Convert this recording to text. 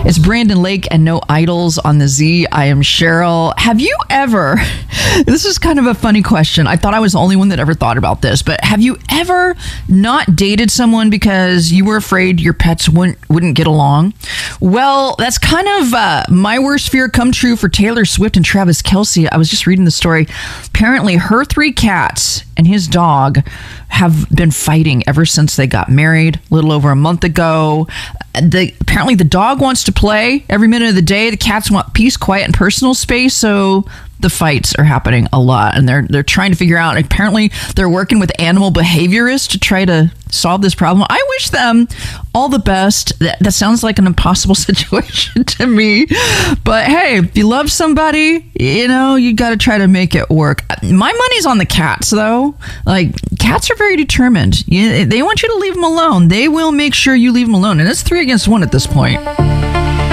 It's Brandon Lake and No Idols on the Z. I am Cheryl. Have you ever, this is kind of a funny question. I thought I was the only one that ever thought about this, but have you ever not dated someone because you were afraid your pets wouldn't get along? Well, that's kind of my worst fear come true for Taylor Swift and Travis Kelce. I was just reading the story. Apparently, her 3 cats and his dog have been fighting ever since they got married a little over a month ago. Apparently the dog wants to play every minute of the day. The cats want peace, quiet, and personal space. So the fights are happening a lot, and they're trying to figure out. Apparently they're working with animal behaviorists to try to solve this problem. I wish them all the best. That sounds like an impossible situation to me, but hey, if you love somebody, you got to try to make it work. My money's on the cats, though. Like, cats are very determined. They want you to leave them alone. They will make sure you leave them alone, and it's 3 against 1 at this point.